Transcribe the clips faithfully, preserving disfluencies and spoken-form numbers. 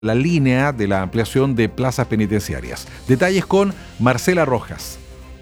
la línea de la ampliación de plazas penitenciarias. Detalles con Marcela Rojas.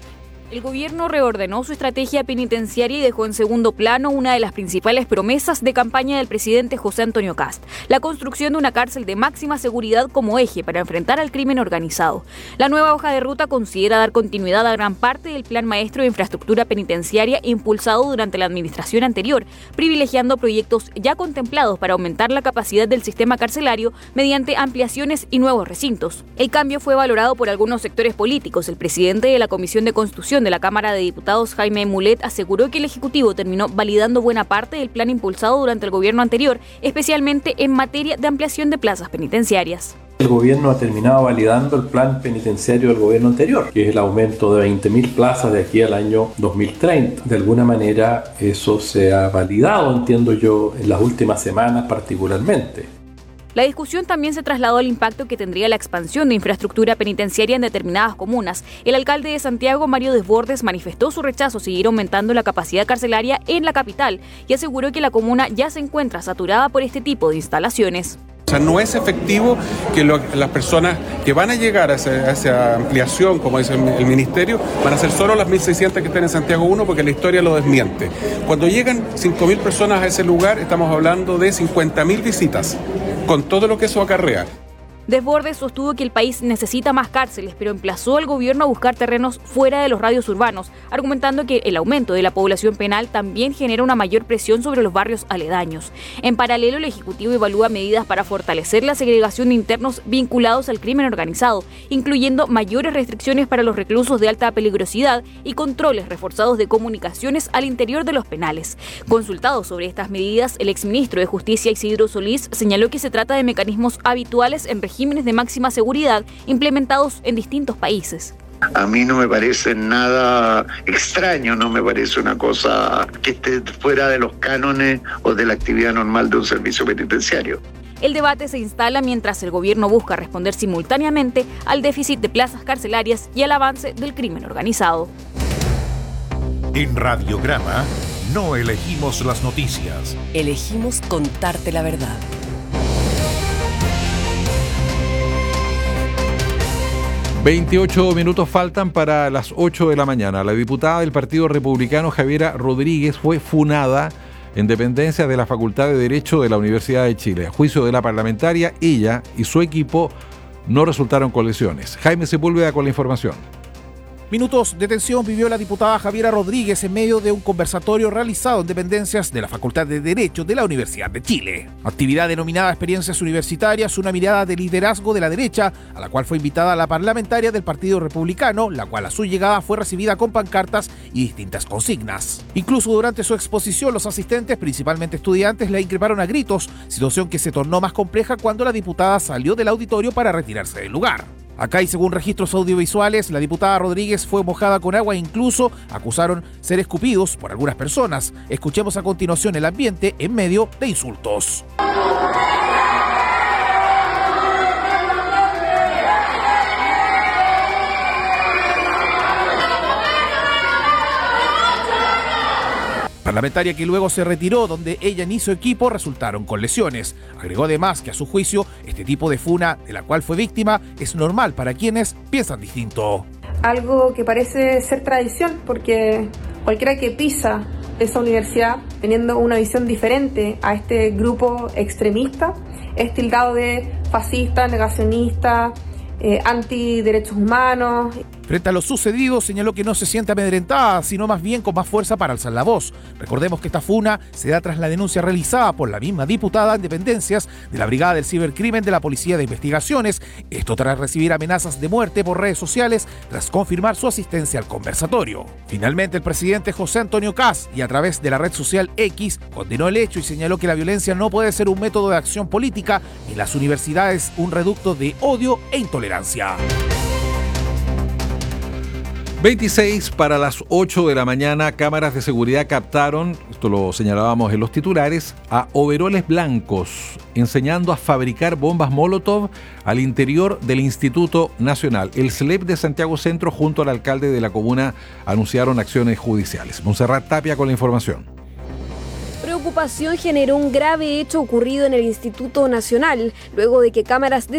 El gobierno reordenó su estrategia penitenciaria y dejó en segundo plano una de las principales promesas de campaña del presidente José Antonio Kast, la construcción de una cárcel de máxima seguridad como eje para enfrentar al crimen organizado. La nueva hoja de ruta considera dar continuidad a gran parte del Plan Maestro de Infraestructura Penitenciaria impulsado durante la administración anterior, privilegiando proyectos ya contemplados para aumentar la capacidad del sistema carcelario mediante ampliaciones y nuevos recintos. El cambio fue valorado por algunos sectores políticos. El presidente de la Comisión de Construcción de la Cámara de Diputados, Jaime Mulet, aseguró que el Ejecutivo terminó validando buena parte del plan impulsado durante el gobierno anterior, especialmente en materia de ampliación de plazas penitenciarias. El gobierno ha terminado validando el plan penitenciario del gobierno anterior, que es el aumento de veinte mil plazas de aquí al año dos mil treinta. De alguna manera eso se ha validado, entiendo yo, en las últimas semanas particularmente. La discusión también se trasladó al impacto que tendría la expansión de infraestructura penitenciaria en determinadas comunas. El alcalde de Santiago, Mario Desbordes, manifestó su rechazo a seguir aumentando la capacidad carcelaria en la capital y aseguró que la comuna ya se encuentra saturada por este tipo de instalaciones. O sea, no es efectivo que lo, las personas que van a llegar a esa, a esa ampliación, como dice el, el Ministerio, van a ser solo las mil seiscientas que están en Santiago uno, porque la historia lo desmiente. Cuando llegan cinco mil personas a ese lugar, estamos hablando de cincuenta mil visitas, con todo lo que eso acarrea. Desbordes sostuvo que el país necesita más cárceles, pero emplazó al gobierno a buscar terrenos fuera de los radios urbanos, argumentando que el aumento de la población penal también genera una mayor presión sobre los barrios aledaños. En paralelo, el Ejecutivo evalúa medidas para fortalecer la segregación de internos vinculados al crimen organizado, incluyendo mayores restricciones para los reclusos de alta peligrosidad y controles reforzados de comunicaciones al interior de los penales. Consultado sobre estas medidas, el exministro de Justicia, Isidro Solís, señaló que se trata de mecanismos habituales en regímenes de máxima seguridad implementados en distintos países. A mí no me parece nada extraño, no me parece una cosa que esté fuera de los cánones o de la actividad normal de un servicio penitenciario. El debate se instala mientras el gobierno busca responder simultáneamente al déficit de plazas carcelarias y al avance del crimen organizado. En Radiograma no elegimos las noticias. Elegimos contarte la verdad. veintiocho minutos faltan para las ocho de la mañana. La diputada del Partido Republicano, Javiera Rodríguez, fue funada en dependencia de la Facultad de Derecho de la Universidad de Chile. A juicio de la parlamentaria, ella y su equipo no resultaron con lesiones. Jaime Sepúlveda con la información. Minutos de tensión vivió la diputada Javiera Rodríguez en medio de un conversatorio realizado en dependencias de la Facultad de Derecho de la Universidad de Chile. Actividad denominada Experiencias Universitarias, una mirada de liderazgo de la derecha, a la cual fue invitada la parlamentaria del Partido Republicano, la cual a su llegada fue recibida con pancartas y distintas consignas. Incluso durante su exposición, los asistentes, principalmente estudiantes, la increparon a gritos, situación que se tornó más compleja cuando la diputada salió del auditorio para retirarse del lugar. Acá y según registros audiovisuales, la diputada Rodríguez fue mojada con agua e incluso acusaron ser escupidos por algunas personas. Escuchemos a continuación el ambiente en medio de insultos. Parlamentaria que luego se retiró, donde ella ni su equipo resultaron con lesiones. Agregó además que a su juicio, este tipo de funa de la cual fue víctima es normal para quienes piensan distinto. Algo que parece ser tradición, porque cualquiera que pisa esa universidad teniendo una visión diferente a este grupo extremista es tildado de fascista, negacionista, eh, antiderechos humanos. Frente a lo sucedido, señaló que no se siente amedrentada, sino más bien con más fuerza para alzar la voz. Recordemos que esta funa se da tras la denuncia realizada por la misma diputada en dependencias de la Brigada del Cibercrimen de la Policía de Investigaciones, esto tras recibir amenazas de muerte por redes sociales tras confirmar su asistencia al conversatorio. Finalmente, el presidente José Antonio Kast, y a través de la red social X, condenó el hecho y señaló que la violencia no puede ser un método de acción política ni las universidades un reducto de odio e intolerancia. veintiséis para las ocho de la mañana, cámaras de seguridad captaron, esto lo señalábamos en los titulares, a overoles blancos enseñando a fabricar bombas Molotov al interior del Instituto Nacional. El S L E P de Santiago Centro junto al alcalde de la comuna anunciaron acciones judiciales. Montserrat Tapia con la información. preocupación generó un grave hecho ocurrido en el Instituto Nacional, luego de que cámaras de